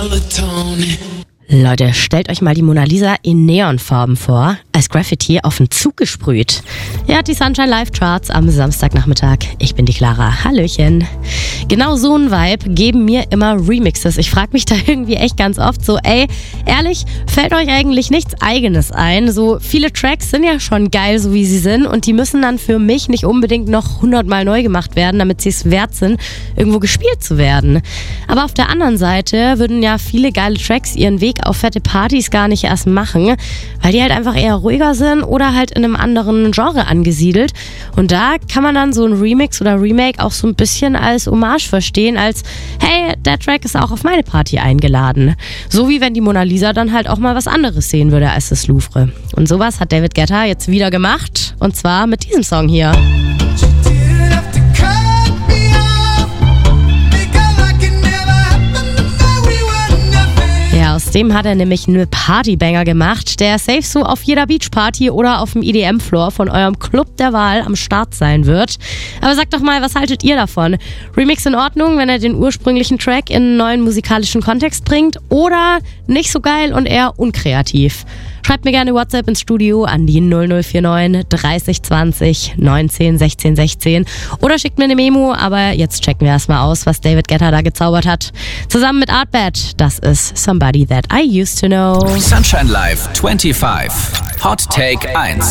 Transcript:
Leute, stellt euch mal die Mona Lisa in Neonfarben vor, als Graffiti auf den Zug gesprüht. Ihr hört die Sunshine Live Charts am Samstagnachmittag. Ich bin die Clara. Hallöchen. Genau so ein Vibe geben mir immer Remixes. Ich frage mich da irgendwie echt ganz oft so, ehrlich, fällt euch eigentlich nichts Eigenes ein? So viele Tracks sind ja schon geil, so wie sie sind, und die müssen dann für mich nicht unbedingt noch 100-mal neu gemacht werden, damit sie es wert sind, irgendwo gespielt zu werden. Aber auf der anderen Seite würden ja viele geile Tracks ihren Weg auf fette Partys gar nicht erst machen, weil die halt einfach eher ruhiger sind oder halt in einem anderen Genre angesiedelt. Und da kann man dann so ein Remix oder Remake auch so ein bisschen als Hommage verstehen, als hey, der Track ist auch auf meine Party eingeladen. So wie wenn die Mona Lisa dann halt auch mal was anderes sehen würde als das Louvre. Und sowas hat David Guetta jetzt wieder gemacht, und zwar mit diesem Song hier. Ja, aus dem hat er nämlich einen Partybanger gemacht, der safe so auf jeder Beachparty oder auf dem EDM-Floor von eurem Club der Wahl am Start sein wird. Aber sagt doch mal, was haltet ihr davon? Remix in Ordnung, wenn er den ursprünglichen Track in einen neuen musikalischen Kontext bringt, oder nicht so geil und eher unkreativ? Schreibt mir gerne WhatsApp ins Studio an die 0049 30 20 19 16 16 oder schickt mir eine Memo, aber jetzt checken wir erstmal aus, was David Guetta da gezaubert hat. Zusammen mit Artbad, das ist Somebody That I Used to Know. Sunshine Live 25. Hot Take 1.